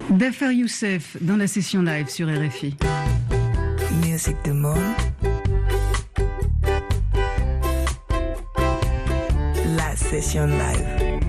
Dhafer Youssef dans la session live sur RFI. Musique du monde. La session live.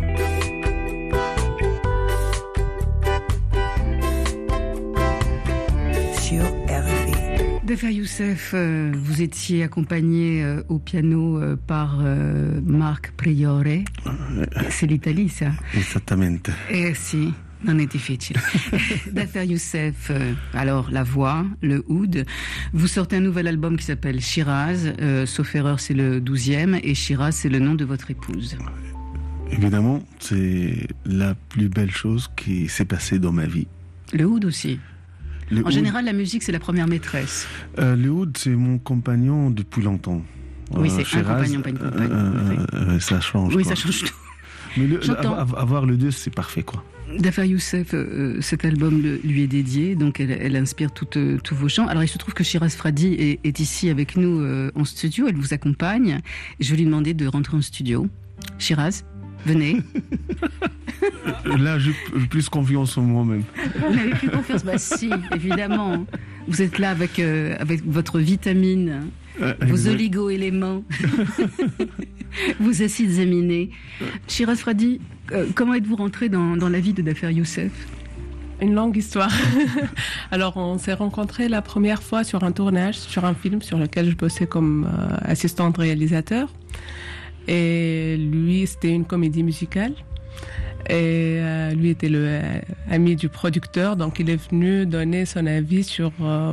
Sur RFI. Dhafer Youssef, vous étiez accompagné au piano par Marc Priore. C'est l'Italie, ça? Esattamente. Eh si. Non è difficile. Dhafer Youssef, alors la voix, le oud. Vous sortez un nouvel album qui s'appelle Shiraz. Sauf erreur, c'est le 12e. Et Shiraz, c'est le nom de votre épouse. Évidemment, c'est la plus belle chose qui s'est passée dans ma vie. Le oud aussi. Le en oud, général, la musique, c'est la première maîtresse. le oud, c'est mon compagnon depuis longtemps. Oui, c'est Shiraz, un compagnon, pas une compagne. Ça change. Oui, quoi. ça change tout. Mais J'entends. avoir le deux, c'est parfait, quoi. Dhafer Youssef, cet album lui est dédié, donc elle inspire tous vos chants. Alors il se trouve que Shiraz Fradi est ici avec nous en studio, elle vous accompagne. Je vais lui demander de rentrer en studio. Shiraz, venez. Là, j'ai plus confiance en moi-même. Vous n'avez plus confiance? Bah si, évidemment. Vous êtes là avec votre vitamine, vos Exact. oligo-éléments, vos acides aminés. Shiraz Fradi, comment êtes-vous rentré dans la vie de Dhafer Youssef? Une longue histoire. Alors, on s'est rencontrés la première fois sur un tournage, sur un film sur lequel je bossais comme assistante réalisateur. Et lui, c'était une comédie musicale. Et lui était le ami du producteur, donc il est venu donner son avis sur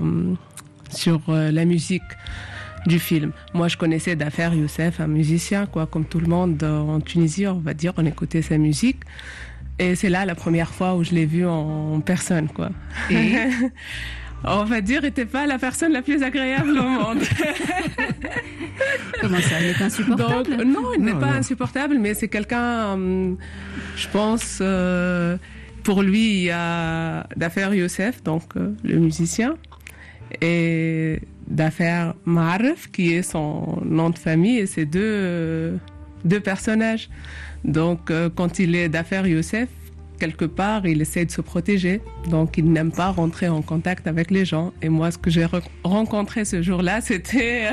la musique du film. Moi, je connaissais Dhafer Youssef, un musicien, quoi, comme tout le monde en Tunisie, on va dire, on écoutait sa musique. Et c'est là la première fois où je l'ai vu en personne, quoi. Et On va dire, il n'était pas la personne la plus agréable au monde. comment ça? Il est insupportable? Donc, non, il n'est Non, pas non. insupportable, mais c'est quelqu'un, je pense, pour lui, il y a Dhafer Youssef, donc le musicien, et Dhafer Maref, qui est son nom de famille, et c'est deux personnages. Donc, quand il est Dhafer Youssef, quelque part, il essaie de se protéger. Donc, il n'aime pas rentrer en contact avec les gens. Et moi, ce que j'ai rencontré ce jour-là, c'était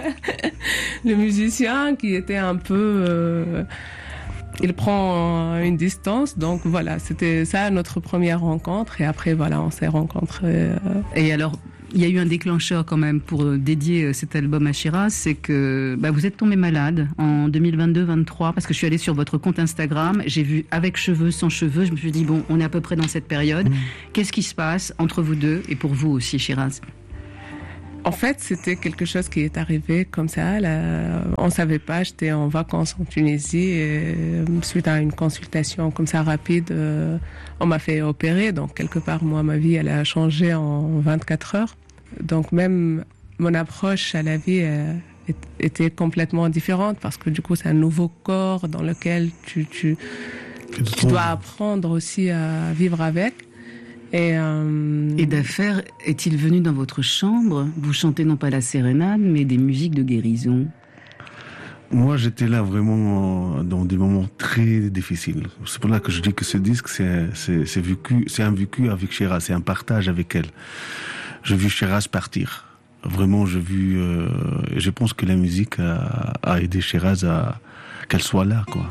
le musicien qui était un peu... il prend une distance. Donc, voilà, c'était ça notre première rencontre. Et après, voilà, on s'est rencontrés. Et alors, il y a eu un déclencheur quand même pour dédier cet album à Shiraz, c'est que vous êtes tombé malade en 2022-23, parce que je suis allée sur votre compte Instagram, j'ai vu avec cheveux, sans cheveux, je me suis dit, bon, on est à peu près dans cette période. Qu'est-ce qui se passe entre vous deux et pour vous aussi, Shiraz? En fait, c'était quelque chose qui est arrivé comme ça. Là, on savait pas. J'étais en vacances en Tunisie et suite à une consultation comme ça rapide, on m'a fait opérer. Donc quelque part, moi, ma vie, elle a changé en 24 heures. Donc même mon approche à la vie était complètement différente parce que du coup, c'est un nouveau corps dans lequel tu dois apprendre aussi à vivre avec. Et Dhafer est-il venu dans votre chambre? Vous chantez non pas la sérénade, mais des musiques de guérison. Moi, j'étais là vraiment dans des moments très difficiles. C'est pour ça que je dis que ce disque, c'est un vécu avec Shiraz, c'est un partage avec elle. J'ai vu Shiraz partir. Vraiment, je pense que la musique a aidé Shiraz qu'elle soit là, quoi.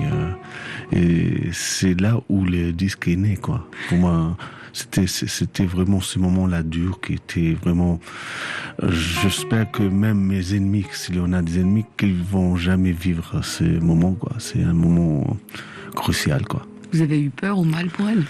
Et c'est là où le disque est né, quoi. Pour moi, c'était vraiment ce moment-là dur qui était vraiment... J'espère que même mes ennemis, s'il y en a des ennemis, qu'ils vont jamais vivre ce moment, quoi. C'est un moment crucial, quoi. Vous avez eu peur ou mal pour elle?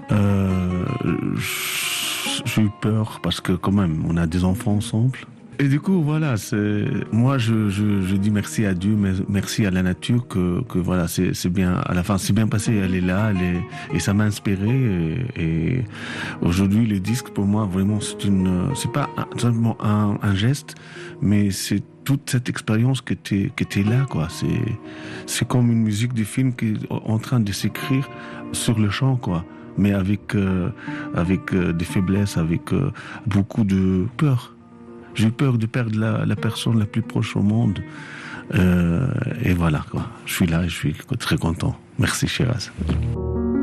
J'ai eu peur parce que quand même, on a des enfants ensemble. Et du coup, voilà, moi, je dis merci à Dieu, merci à la nature que voilà, c'est bien, à la fin, c'est bien passé, elle est là, et ça m'a inspiré, et aujourd'hui, le disque, pour moi, vraiment, c'est pas simplement un geste, mais c'est toute cette expérience qui était là, quoi. C'est comme une musique du film qui est en train de s'écrire sur le champ, quoi. Mais avec des faiblesses, avec beaucoup de peur. J'ai eu peur de perdre la personne la plus proche au monde. Et voilà, quoi. Je suis là et je suis très content. Merci, Shiraz.